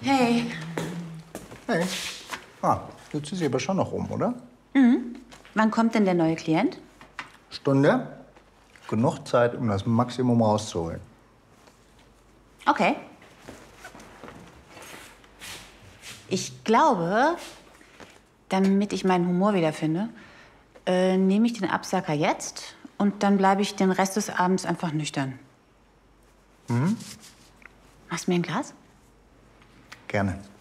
Hey. Hey. Ah, jetzt ist sie aber schon noch rum, oder? Wann kommt denn der neue Klient? Stunde. Genug Zeit, um das Maximum rauszuholen. Okay. Ich glaube, damit ich meinen Humor wiederfinde, nehme ich den Absacker jetzt und dann bleibe ich den Rest des Abends einfach nüchtern. Machst du mir ein Glas? Gerne.